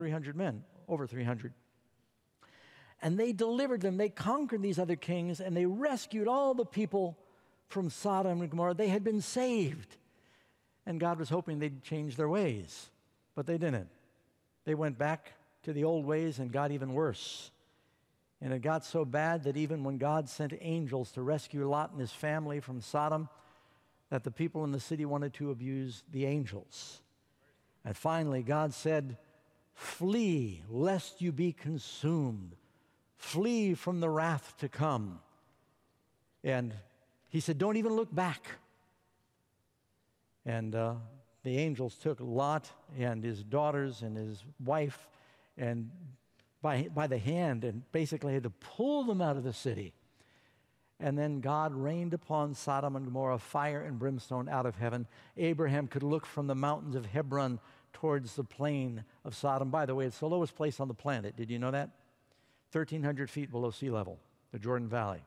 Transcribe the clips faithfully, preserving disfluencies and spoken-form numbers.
three hundred men, over three hundred. And they delivered them. They conquered these other kings, and they rescued all the people from Sodom and Gomorrah. They had been saved. And God was hoping they'd change their ways, but they didn't. They went back to the old ways and got even worse. And it got so bad that even when God sent angels to rescue Lot and his family from Sodom, that the people in the city wanted to abuse the angels. And finally, God said, "Flee, lest you be consumed. Flee from the wrath to come." And he said, "Don't even look back." And uh, the angels took Lot and his daughters and his wife and by, by the hand and basically had to pull them out of the city. And then God rained upon Sodom and Gomorrah fire and brimstone out of heaven. Abraham could look from the mountains of Hebron towards the plain of Sodom. By the way, it's the lowest place on the planet. Did you know that? thirteen hundred feet below sea level, the Jordan Valley.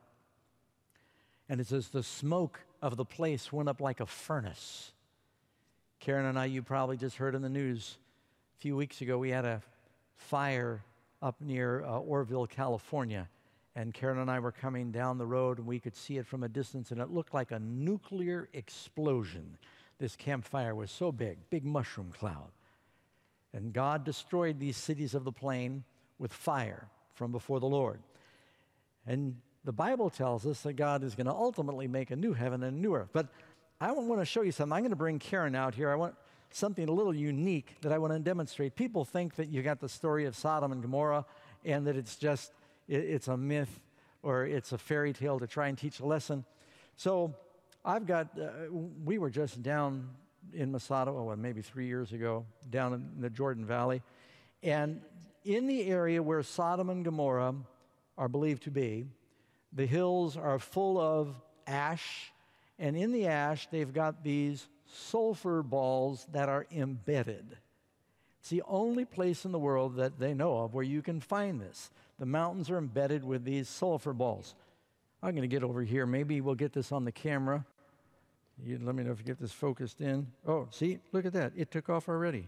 And it says the smoke of the place went up like a furnace. Karen and I, you probably just heard in the news, a few weeks ago we had a fire up near uh, Orville, California. And Karen and I were coming down the road, and we could see it from a distance, and it looked like a nuclear explosion. This campfire was so big, big mushroom cloud. And God destroyed these cities of the plain with fire from before the Lord. And the Bible tells us that God is going to ultimately make a new heaven and a new earth. But I want to show you something. I'm going to bring Karen out here. I want something a little unique that I want to demonstrate. People think that you got the story of Sodom and Gomorrah and that it's just, it, it's a myth or it's a fairy tale to try and teach a lesson. So I've got, uh, we were just down in Masada, oh, maybe three years ago, down in the Jordan Valley. And in the area where Sodom and Gomorrah are believed to be, the hills are full of ash, and in the ash, they've got these sulfur balls that are embedded. It's the only place in the world that they know of where you can find this. The mountains are embedded with these sulfur balls. I'm going to get over here. Maybe we'll get this on the camera. You let me know if you get this focused in. Oh, see? Look at that. It took off already.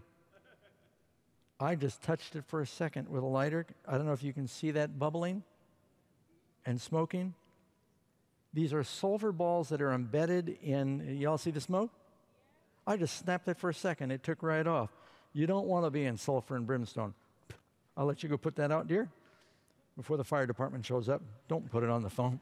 I just touched it for a second with a lighter. I don't know if you can see that bubbling and smoking. These are sulfur balls that are embedded in, y'all see the smoke? I just snapped it for a second. It took right off. You don't want to be in sulfur and brimstone. I'll let you go put that out, dear, before the fire department shows up. Don't put it on the phone.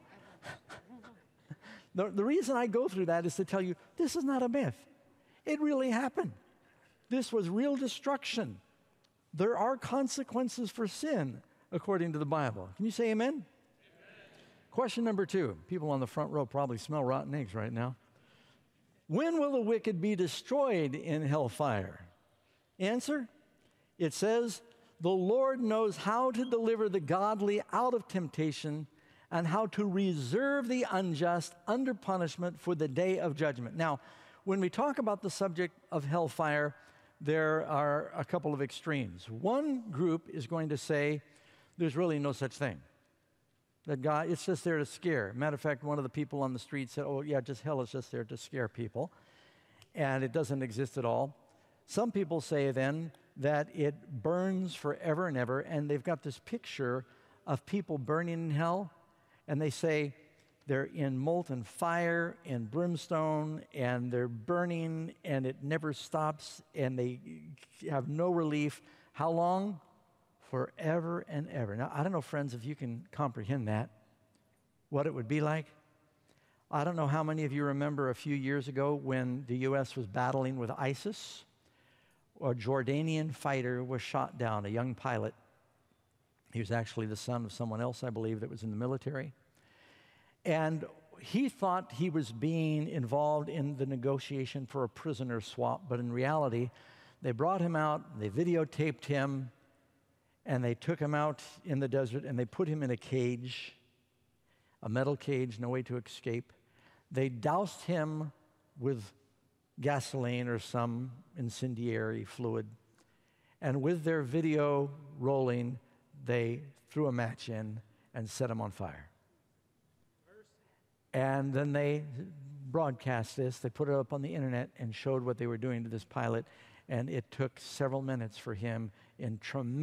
the, the reason I go through that is to tell you, this is not a myth. It really happened. This was real destruction. There are consequences for sin, according to the Bible. Can you say amen? Amen. Question number two. People on the front row probably smell rotten eggs right now. When will the wicked be destroyed in hellfire? Answer, it says, the Lord knows how to deliver the godly out of temptation and how to reserve the unjust under punishment for the day of judgment. Now, when we talk about the subject of hellfire, there are a couple of extremes. One group is going to say there's really no such thing. That God, it's just there to scare. Matter of fact, one of the people on the street said, oh, yeah, just hell is just there to scare people. And it doesn't exist at all. Some people say then that it burns forever and ever, and they've got this picture of people burning in hell, and they say they're in molten fire and brimstone, and they're burning, and it never stops, and they have no relief. How long? Forever and ever. Now, I don't know, friends, if you can comprehend that, what it would be like. I don't know how many of you remember a few years ago when the U S was battling with ISIS. A Jordanian fighter was shot down, a young pilot. He was actually the son of someone else, I believe, that was in the military. And he thought he was being involved in the negotiation for a prisoner swap, but in reality, they brought him out, they videotaped him, and they took him out in the desert, and they put him in a cage, a metal cage, no way to escape. They doused him with gasoline or some incendiary fluid, and with their video rolling, they threw a match in and set him on fire. And then they broadcast this. They put it up on the internet and showed what they were doing to this pilot, and it took several minutes for him in tremendous